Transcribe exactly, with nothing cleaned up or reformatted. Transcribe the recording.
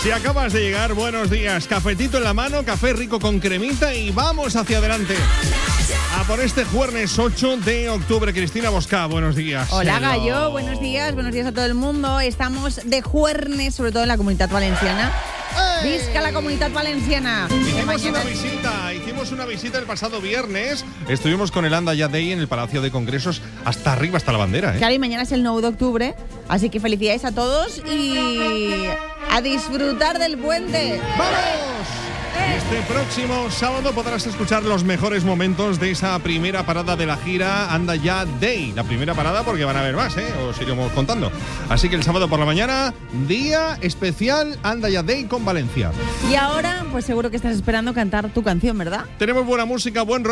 Si acabas de llegar, buenos días. Cafetito en la mano, café rico con cremita y vamos hacia adelante. A por este jueves ocho de octubre. Cristina Bosca, buenos días. Hola, Hello. Gallo, buenos días, buenos días a todo el mundo. Estamos de jueves, sobre todo en la Comunitat Valenciana. ¡Ey! ¡Visca la Comunitat Valenciana! Hicimos Mañana... una visita, hicimos una visita el pasado viernes. Estuvimos con el Anda Ya Day en el Palacio de Congresos, hasta arriba, hasta la bandera, ¿eh? Claro, y mañana es el nueve de octubre, así que felicidades a todos y a disfrutar del puente. ¡Vamos! Y este próximo sábado podrás escuchar los mejores momentos de esa primera parada de la gira Anda Ya Day. La primera parada porque van a haber más, ¿eh? Os iremos contando. Así que el sábado por la mañana, día especial Anda Ya Day con Valencia. Y ahora, pues seguro que estás esperando cantar tu canción, ¿verdad? Tenemos buena música, buen rollo.